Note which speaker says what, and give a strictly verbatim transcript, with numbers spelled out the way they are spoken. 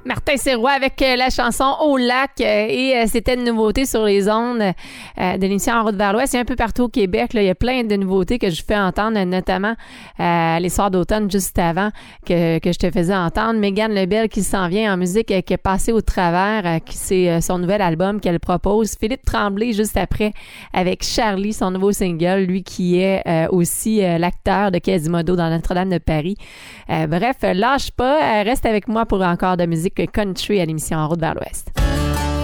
Speaker 1: Martin Sirois avec euh, la chanson Au lac euh, et euh, c'était une nouveauté sur les ondes euh, de l'émission En route vers l'Ouest. Il y a un peu partout au Québec, là, il y a plein de nouveautés que je fais entendre, notamment euh, les soirs d'automne juste avant que, que je te faisais entendre. Mégane Lebel qui s'en vient en musique, euh, qui est passée au travers, euh, qui c'est euh, son nouvel album qu'elle propose. Philippe Tremblay juste après avec Charlie, son nouveau single, lui qui est euh, aussi euh, l'acteur de Quasimodo dans Notre-Dame de Paris. Euh, bref, lâche pas, euh, reste avec moi pour encore de musique country à l'émission En route vers l'Ouest.